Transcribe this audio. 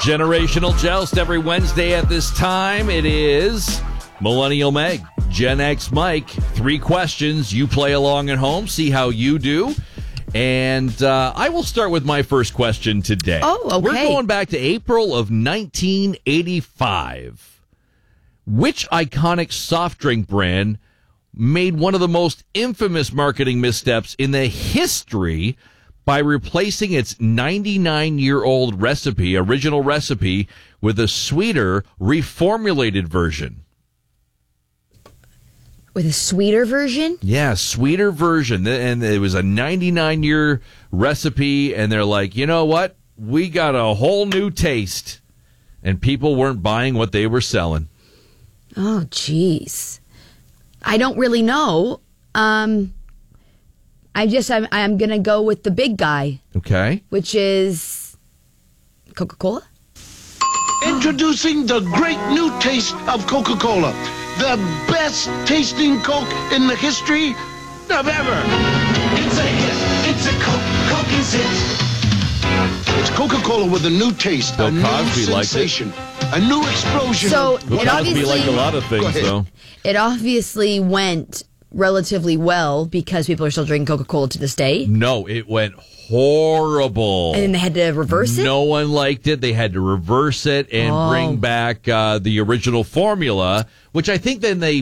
Generational Joust every Wednesday at this time. It is Millennial Meg, Gen X Mike. 3 questions. You play along at home. See how you do. And I will start with my first question today. Oh, okay. We're going back to April of 1985. Which iconic soft drink brand made one of the most infamous marketing missteps in the history by replacing its 99-year-old original recipe, with a sweeter, reformulated version? With a sweeter version? Yeah, sweeter version. And it was a 99-year recipe, and they're like, you know what? We got a whole new taste. And people weren't buying what they were selling. Oh, jeez. I don't really know. I'm going to go with the big guy. Okay. Which is Coca-Cola? Introducing the great new taste of Coca-Cola. The best tasting Coke in the history of ever. It's a hit. It's a Coke. Coke is it. It's Coca-Cola with a new taste, Bill a new Cosby liked it. sensation, a new explosion. So of- it obviously liked a lot of things, though. It obviously went relatively well because people are still drinking Coca-Cola to this day. No, it went horrible. And then they had to reverse it? No one liked it. They had to reverse it and bring back the original formula, which I think then they